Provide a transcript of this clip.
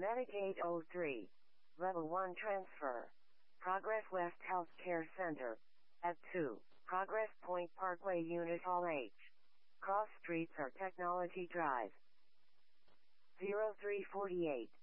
Medicaid 03. Level 1 transfer. Progress West Healthcare Center. At 2. Progress Point Parkway Unit Hall H. Cross streets are Technology Drive. 0348.